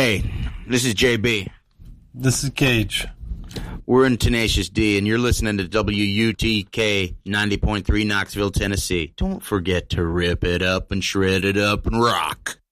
Hey, this is JB. This is Cage. We're in Tenacious D, and you're listening to WUTK 90.3 Knoxville, Tennessee. Don't forget to rip it up and shred it up and rock.